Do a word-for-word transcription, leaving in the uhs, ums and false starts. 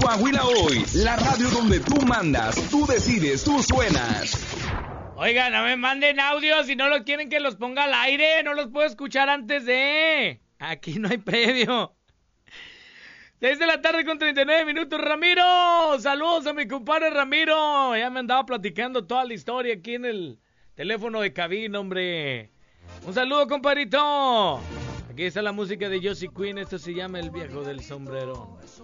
Coahuila Hoy, la radio donde tú mandas, tú decides, tú suenas. Oigan, no me manden audios si no lo quieren que los ponga al aire. No los puedo escuchar antes de... Aquí no hay previo. seis de la tarde con treinta y nueve minutos. Ramiro, saludos a mi compadre Ramiro. Ya me andaba platicando toda la historia aquí en el teléfono de cabina, hombre. Un saludo, compadrito. Aquí está la música de Josie Queen. Esto se llama El Viejo del Sombrero.